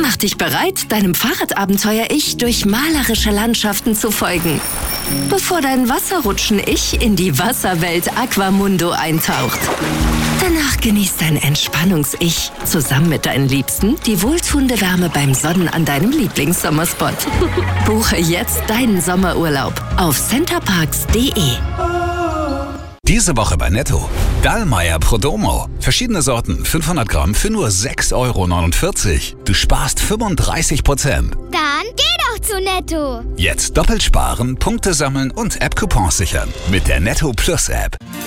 Mach dich bereit, deinem Fahrradabenteuer-Ich durch malerische Landschaften zu folgen, bevor dein Wasserrutschen-Ich in die Wasserwelt Aquamundo eintaucht. Danach genießt dein Entspannungs-Ich zusammen mit deinen Liebsten die wohltuende Wärme beim Sonnen an deinem Lieblingssommerspot. Buche jetzt deinen Sommerurlaub auf centerparks.de. Diese Woche bei Netto. Dallmayr Prodomo. Verschiedene Sorten, 500 Gramm für nur 6,49 €. Du sparst 35%. Dann geh doch zu Netto. Jetzt doppelt sparen, Punkte sammeln und App-Coupons sichern. Mit der Netto Plus App.